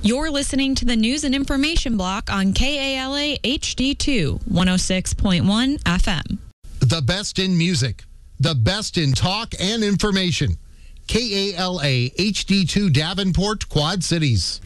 You're listening to the News and Information Block on KALA HD2 106.1 FM. The best in music, the best in talk and information. KALA HD2 Davenport, Quad Cities.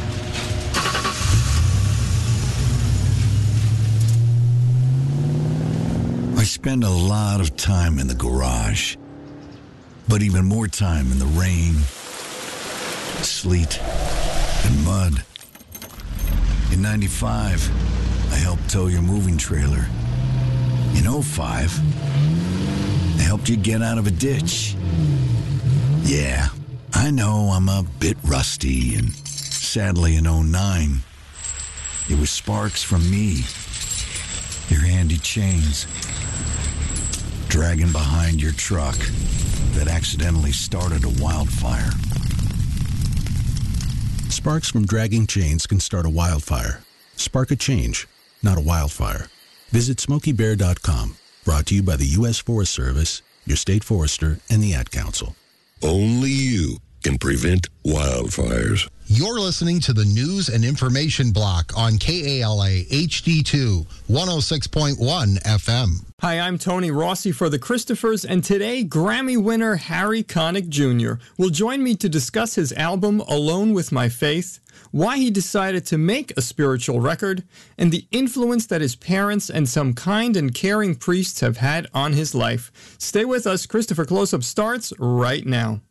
I spend a lot of time in the garage, but even more time in the rain, sleet, and mud. In 95, I helped tow your moving trailer. In 05, I helped you get out of a ditch. Yeah, I know I'm a bit rusty, and sadly in 09, it was sparks from me, your handy chains, dragging behind your truck that accidentally started a wildfire. Sparks from dragging chains can start a wildfire. Spark a change, not a wildfire. Visit SmokeyBear.com. Brought to you by the U.S. Forest Service, your state forester, and the Ad Council. Only you can prevent wildfires. You're listening to the News and Information Block on KALA HD2 106.1 FM. Hi, I'm Tony Rossi for the Christophers, and today Grammy winner Harry Connick Jr. will join me to discuss his album Alone with My Faith, why he decided to make a spiritual record, and the influence that his parents and some kind and caring priests have had on his life. Stay with us. Christopher Close-Up starts right now.